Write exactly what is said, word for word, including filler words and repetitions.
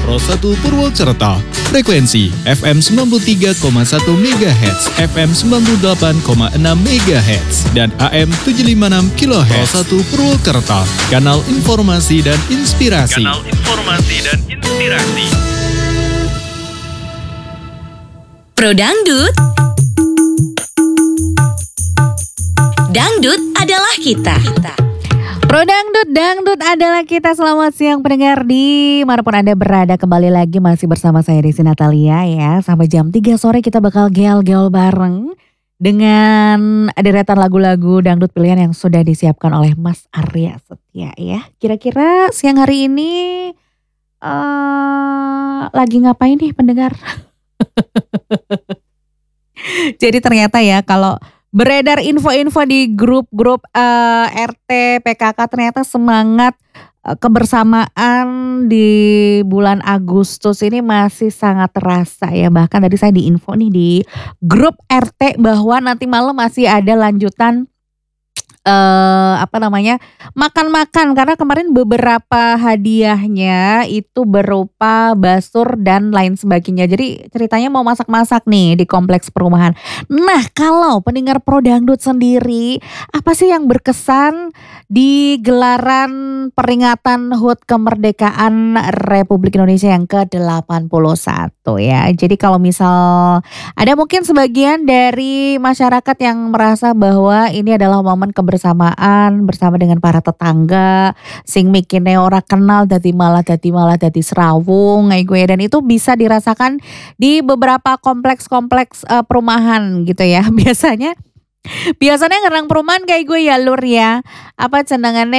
Pro satu Purwokerto. Frekuensi F M sembilan puluh tiga koma satu megahertz, F M sembilan puluh delapan koma enam megahertz, dan A M tujuh ratus lima puluh enam kilohertz. Pro satu Purwokerto, kanal informasi dan inspirasi. Kanal informasi dan inspirasi. Pro Dangdut. Dangdut adalah kita. Pro Dangdut, Dangdut adalah kita. Selamat siang pendengar di manapun Anda berada. Kembali lagi masih bersama saya Desi Natalia ya. Sampai jam tiga sore kita bakal geol-geol bareng dengan deretan lagu-lagu dangdut pilihan yang sudah disiapkan oleh Mas Arya Setia ya. Kira-kira siang hari ini uh, lagi ngapain nih pendengar? Jadi ternyata ya kalau beredar info-info di grup-grup uh, R T, P K K, ternyata semangat uh, kebersamaan di bulan Agustus ini masih sangat terasa ya. Bahkan tadi saya diinfo nih di grup R T bahwa nanti malam masih ada lanjutan Uh, apa namanya makan-makan, karena kemarin beberapa hadiahnya itu berupa basur dan lain sebagainya. Jadi ceritanya mau masak-masak nih di kompleks perumahan. Nah, kalau pendengar Pro Dangdut sendiri, apa sih yang berkesan di gelaran peringatan H U T Kemerdekaan Republik Indonesia yang ke delapan puluh satu ya. Jadi kalau misal ada mungkin sebagian dari masyarakat yang merasa bahwa ini adalah momen kebersamaan bersama dengan para tetangga, sing mikine ora kenal dadi malah dadi malah dadi serawung kayak gue, dan itu bisa dirasakan di beberapa kompleks-kompleks uh, perumahan gitu ya. Biasanya biasanya ngerang perumahan kayak gue ya lur ya. Apa cendengannya